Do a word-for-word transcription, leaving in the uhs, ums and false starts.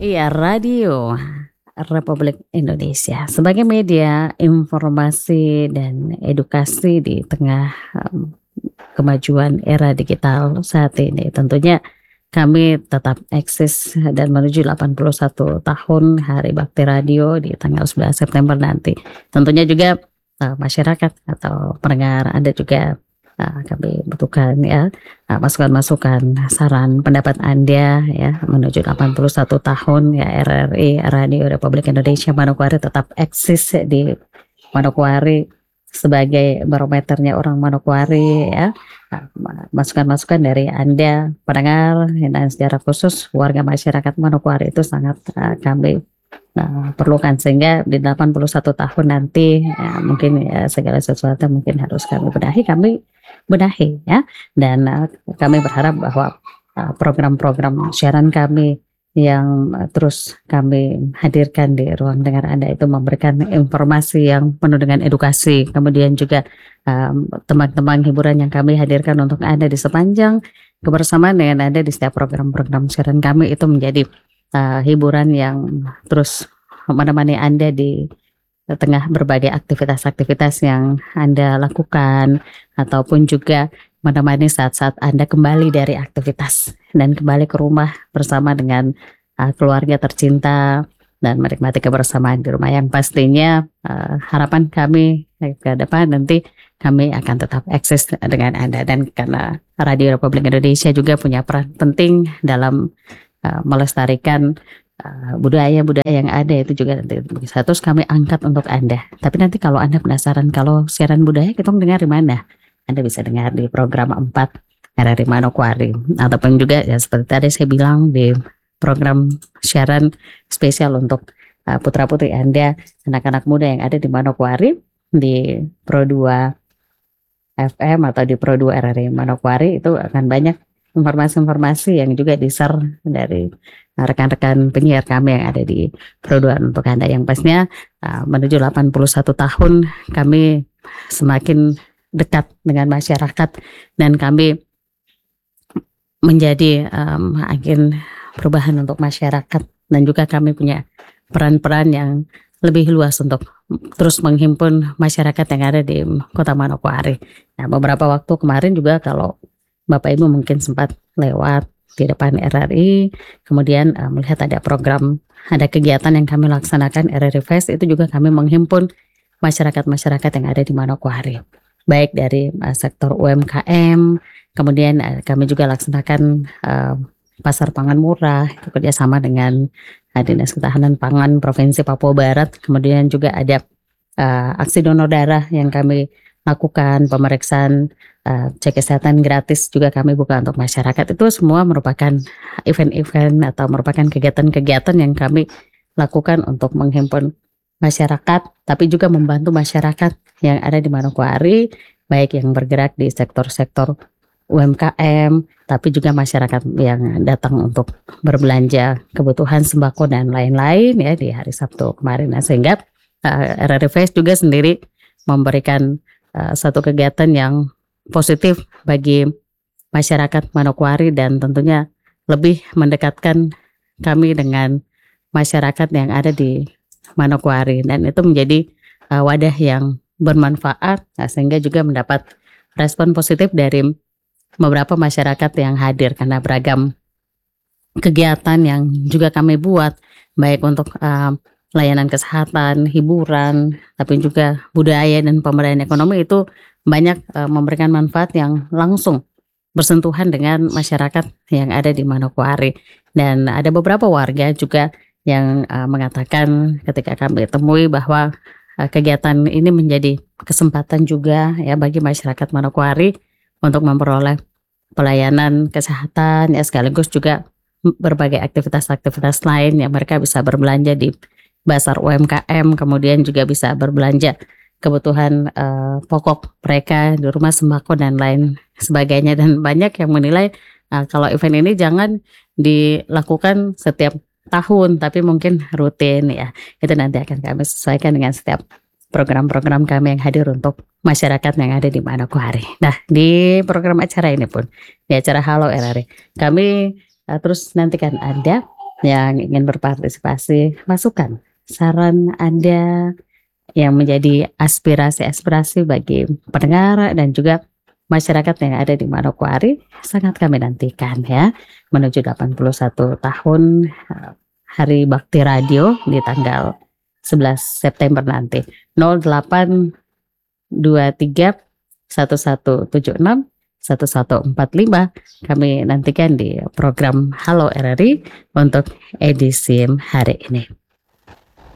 Iya, Radio Republik Indonesia sebagai media informasi dan edukasi di tengah, mmm, kemajuan era digital saat ini. Tentunya kami tetap eksis dan menuju delapan puluh satu tahun Hari Bakti Radio di tanggal sembilan September nanti. Tentunya juga, eee, masyarakat atau pendengar Anda juga, eee, kami butuhkan ya, eee, masukan-masukan, saran, pendapat Anda ya menuju delapan puluh satu tahun ya R R I Radio Republik Indonesia Manokwari tetap eksis di Manokwari sebagai barometernya orang Manokwari ya. Nah, ma masukan-masukan dari Anda pendengar dan secara khusus warga masyarakat Manokwari itu sangat, eee, kami, eee, perlukan sehingga di delapan puluh satu tahun nanti, eee, mungkin ya segala sesuatu mungkin harus kami benahi, kami benahi ya. Dan, eee, kami berharap bahwa, eee, program-program siaran kami yang, eee, terus kami hadirkan di ruang dengar Anda itu memberikan informasi yang penuh dengan edukasi, kemudian juga, mmm, teman-teman hiburan yang kami hadirkan untuk Anda di sepanjang kebersamaan dengan Anda di setiap program-program siaran kami itu menjadi, eee, hiburan yang terus menemani Anda di tengah berbagai aktivitas-aktivitas yang Anda lakukan, ataupun juga menemani saat-saat Anda kembali dari aktivitas dan kembali ke rumah bersama dengan, eee, keluarga tercinta dan menikmati kebersamaan di rumah yang pastinya, eee, harapan kami ke depan nanti kami akan tetap eksis dengan Anda dan karena Radio Republik Indonesia juga punya peran penting dalam, eee, melestarikan, eee, budaya-budaya yang ada itu juga nanti bisa terus kami angkat untuk Anda. Tapi nanti kalau Anda penasaran kalau siaran budaya kitong dengar di mana? Anda bisa dengar di program empat R R I Manokwari ataupun juga ya seperti tadi saya bilang di program siaran spesial untuk, eee, putra-putri Anda, anak-anak muda yang ada di Manokwari di Pro dua F M atau di Pro dua R R I Manokwari itu akan banyak informasi-informasi yang juga di-share dari, eee, rekan-rekan penyiar kami yang ada di Pro dua untuk Anda yang pastinya, eee, menuju delapan puluh satu tahun kami semakin dekat dengan masyarakat dan kami menjadi, mmm, agen perubahan untuk masyarakat dan juga kami punya peran-peran yang lebih luas untuk terus menghimpun masyarakat yang ada di Kota Manokwari. Nah, beberapa waktu kemarin juga kalau Bapak Ibu mungkin sempat lewat di depan R R I, kemudian, eee, melihat ada program, ada kegiatan yang kami laksanakan R R I Fest itu juga kami menghimpun masyarakat-masyarakat yang ada di Manokwari. Baik dari, eee, sektor U M K M, kemudian, eee, kami juga laksanakan, eee, pasar pangan murah, itu kerjasama dengan, eee, Dinas Ketahanan Pangan Provinsi Papua Barat, kemudian juga ada, eee, aksi donor darah yang kami lakukan, pemeriksaan, eee, cek kesehatan gratis juga kami buka untuk masyarakat. Itu semua merupakan event-event atau merupakan kegiatan-kegiatan yang kami lakukan untuk menghimpun masyarakat, tapi juga membantu masyarakat yang ada di Manokwari, baik yang bergerak di sektor-sektor U M K M, tapi juga masyarakat yang datang untuk berbelanja kebutuhan sembako dan lain-lain ya di hari Sabtu kemarin. Nah, sehingga, eee, R R I Fest juga sendiri memberikan, eee, satu kegiatan yang positif bagi masyarakat Manokwari dan tentunya lebih mendekatkan kami dengan masyarakat yang ada di Manokwari dan itu menjadi, eee, wadah yang bermanfaat, nah sehingga juga mendapat respon positif dari beberapa masyarakat yang hadir karena beragam kegiatan yang juga kami buat, baik untuk, eee, layanan kesehatan, hiburan, tapi juga budaya dan pemberdayaan ekonomi itu banyak, eee, memberikan manfaat yang langsung bersentuhan dengan masyarakat yang ada di Manokwari. Dan ada beberapa warga juga yang, eee, mengatakan ketika kami temui bahwa, eee, kegiatan ini menjadi kesempatan juga ya bagi masyarakat Manokwari untuk memperoleh pelayanan kesehatan ya sekaligus juga berbagai aktivitas-aktivitas lain yang mereka bisa berbelanja di pasar U M K M, kemudian juga bisa berbelanja kebutuhan, eee, pokok mereka di rumah, sembako dan lain sebagainya. Dan banyak yang menilai, eee, kalau event ini jangan dilakukan setiap tahun, tapi mungkin rutin ya. Itu nanti akan kami sesuaikan dengan setiap program-program kami yang hadir untuk masyarakat yang ada di Manokwari. Nah, di program acara ini pun, di acara Halo R R I, kami uh, terus nantikan Anda yang ingin berpartisipasi, masukan, saran Anda yang menjadi aspirasi-aspirasi bagi pendengar dan juga masyarakat yang ada di Manokwari, sangat kami nantikan ya, menuju delapan puluh satu tahun eh, Hari Bakti Radio di tanggal sebelas September nanti. nol delapan dua tiga satu satu tujuh enam satu satu empat lima kami nantikan di program Halo R R I untuk edisi hari ini.